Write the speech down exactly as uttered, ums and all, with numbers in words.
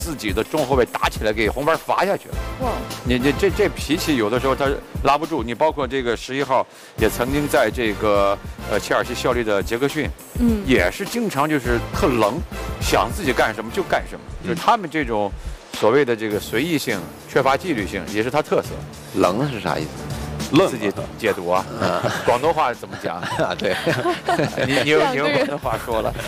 自己的中后卫打起来，给红牌罚下去了。 哇！ 你你这这脾气有的时候他拉不住。你包括这个十一号，也曾经在这个呃切尔西效力的杰克逊， 嗯， 也是经常就是特冷，想自己干什么就干什么。就是他们这种所谓的这个随意性、缺乏纪律性，也是他特色。 冷是啥意思？ 愣自己解读啊，广东话怎么讲？ 啊，对， 你你有你两个人用广东话说了。